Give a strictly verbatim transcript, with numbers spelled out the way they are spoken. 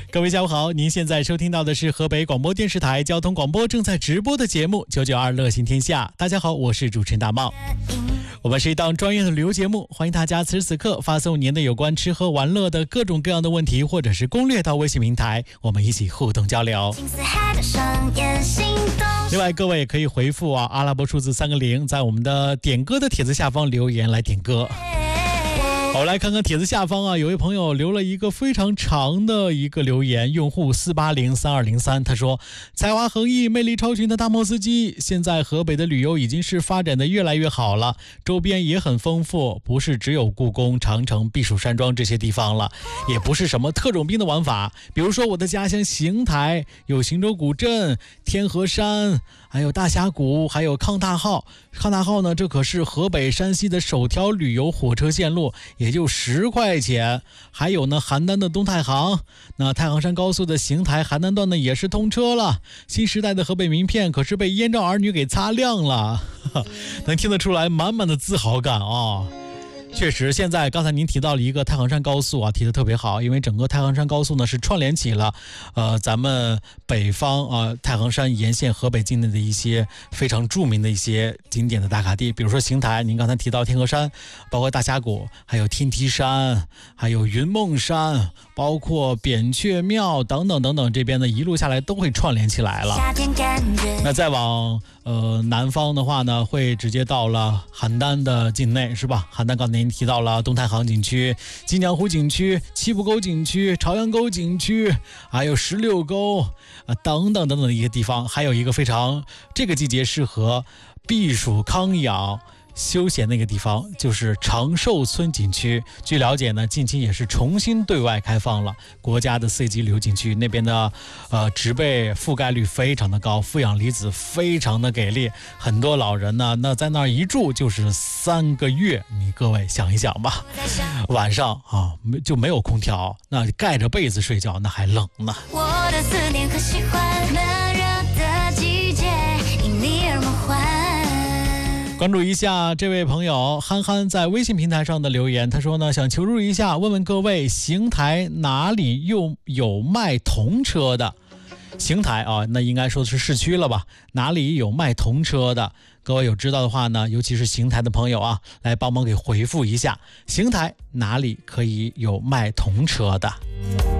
各位下午好，您现在收听到的是河北广播电视台交通广播正在直播的节目九九二乐行天下。大家好，我是主持人大茂。我们是一档专业的旅游节目，欢迎大家此时此刻发送您的有关吃喝玩乐的各种各样的问题或者是攻略到微信平台，我们一起互动交流。另外各位也可以回复啊阿拉伯数字三个零，在我们的点歌的帖子下方留言来点歌。好，我来看看帖子下方啊，有位朋友留了一个非常长的一个留言，用户四八零三二零三，他说：才华横溢、魅力超群的大漠司机，现在河北的旅游已经是发展的越来越好了，周边也很丰富，不是只有故宫、长城、避暑山庄这些地方了，也不是什么特种兵的玩法，比如说我的家乡邢台有邢州古镇、天河山，还有大峡谷，还有抗大号。抗大号呢，这可是河北山西的首条旅游火车线路，也就十块钱。还有呢，邯郸的东太行，那太行山高速的邢台邯郸段呢也是通车了。新时代的河北名片可是被燕赵儿女给擦亮了，能听得出来满满的自豪感啊！确实，现在刚才您提到了一个太行山高速啊，提得特别好，因为整个太行山高速呢是串联起了，呃，咱们北方啊、呃、太行山沿线河北境内的一些非常著名的一些景点的打卡地，比如说邢台，您刚才提到天河山，包括大峡谷，还有天梯山，还有云梦山，包括扁鹊庙等等等等，这边呢一路下来都会串联起来了。那再往呃南方的话呢，会直接到了邯郸的境内，是吧？邯郸刚才您提到了东太行景区、金江湖景区、七浦沟景区、朝阳沟景区，还有十六沟啊、呃、等等等等的一些地方，还有一个非常这个季节适合避暑康养休闲的一个地方，就是长寿村景区。据了解呢，近期也是重新对外开放了国家的四 A 级旅游景区，那边的呃植被覆盖率非常的高，负氧离子非常的给力，很多老人呢，那在那儿一住就是三个月，你各位想一想吧，晚上啊就没有空调，那盖着被子睡觉那还冷呢。我的思念和喜欢闷热的季节，因你而梦幻。关注一下这位朋友憨憨在微信平台上的留言，他说呢，想求助一下，问问各位邢台哪里又有卖童车的？邢台啊，那应该说是市区了吧？哪里有卖童车的？各位有知道的话呢，尤其是邢台的朋友啊，来帮忙给回复一下，邢台哪里可以有卖童车的？